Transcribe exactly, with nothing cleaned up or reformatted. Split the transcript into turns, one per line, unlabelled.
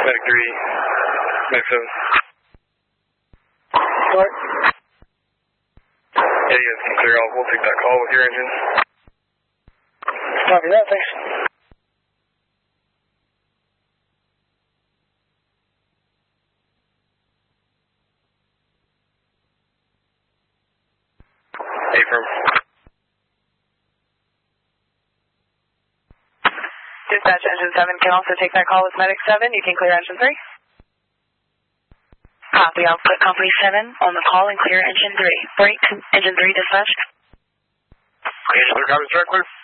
Medic three, Medic seven.
What?
Yeah, you guys can clear off. We'll take that call with your engine.
Copy that, thanks.
Affirm.
Dispatch engine seven can also take that call with Medic seven. You can clear engine three.
Copy, I'll put company seven on the call and clear engine three. Break, engine three dispatch.
Engine three, copy, start clear.